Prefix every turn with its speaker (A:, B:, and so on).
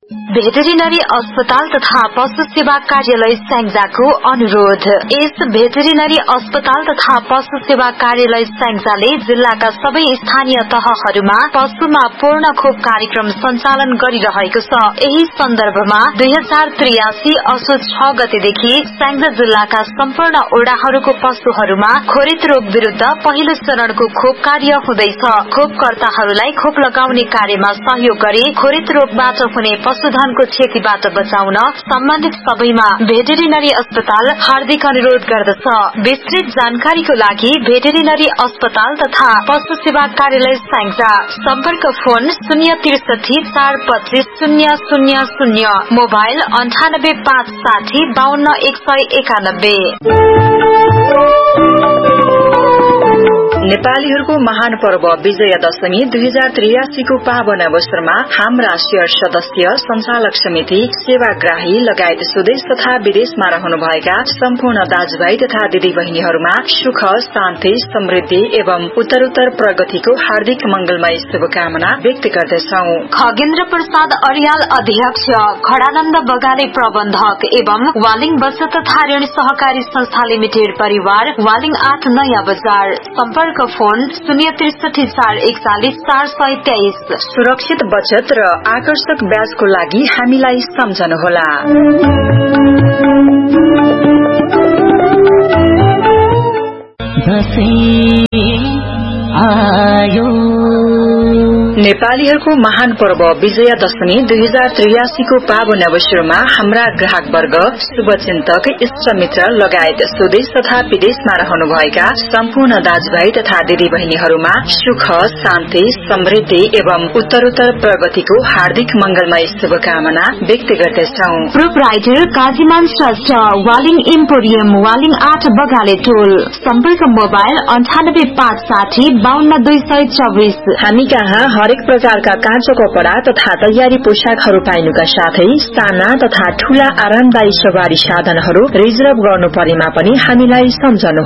A: Veterinary अस्पताल तथा पशु सेवा कार्यालय स्याङ्जाको अनुरोध। यस भेटेरिनरी अस्पताल तथा पशु सेवा कार्यालय स्याङ्जाले जिल्लाका सबै स्थानीय तहहरूमा पशुमा पूर्ण खोप कार्यक्रम सञ्चालन गरिरहेको छ। यही सन्दर्भमा 2083 असोज 6 गतेदेखि स्याङ्जा जिल्लाका सम्पूर्ण ओडाहरूको पशुहरूमा खोरित रोग विरूद्ध पहिलो चरणको खोप कार्य हुँदैछ। खोपकर्ताहरूलाई खोप लगाउने कार्यमा सहयोग गरी खोरित रोगबाट हुने पशुधनको क्षतिबाट बचाउन सम्बन्धित सबैमा भेटेरिनरी अस्पताल हार्दिक अनुरोध गर्दछ। विस्तृत जानकारीको लागि भेटेरिनरी अस्पताल तथा पशु सेवा कार्यालय स्याङ्जा। सम्पर्क फोन 063 425 000, मोबाइल 98 560 52 191।
B: नेपालीहरूको महान पर्व विजयादशमी 2083 को पावन अवसरमा हाम्रा शेयर सदस्य, संचालक समिति, सेवाग्राही लगायत स्वदेश तथा विदेशमा रहनुभएका सम्पूर्ण दाजुभाइ तथा दिदी बहिनीहरूमा सुख, शान्ति, समृद्धि एवं उत्तरोत्तर प्रगतिको हार्दिक मंगलमय शुभकामना व्यक्त गर्दछौ।
A: खगेन्द्र प्रसाद अर्याल अध्यक्ष, खडानन्द बगाले प्रबन्धक एवं वालिङ बचत तथा ऋण सहकारी संस्था लिमिटेड परिवार, वालिङ 8 नयाँ बजार। सम्पर्क फोन 063 441 423।
B: सुरक्षित बचत र आकर्षक ब्याजको लागि हामीलाई सम्झनुहोला। नेपालीहरूको महान पर्व विजयादशमी 2083 को पावन अवसरमा हाम्रा ग्राहक वर्ग, शुभचिन्तक, इष्टमित्र लगायत स्वदेश तथा विदेशमा रहनुभएका सम्पूर्ण दाजुभाइ तथा दिदी बहिनीहरूमा सुख, शान्ति, समृद्धि एवं उत्तरोत्तर प्रगतिको हार्दिक मंगलमय शुभकामना व्यक्त गर्दछौ।
A: प्रोपराइटर काजीमान श्रेष्ठ, वालिङ इम्पोरियम, वालिङ 8 बगाले टोल। सम्पर्क मोबाइल 98 560 52 224।
B: हामी कहाँ हरेक प्रकारका काँचो कपड़ा तथा तयारी पोशाकहरू पाइनुका साथै साना तथा ठूला आरामदायी सवारी साधनहरू रिजर्भ गर्नु परेमा पनि हामीलाई सम्झनु।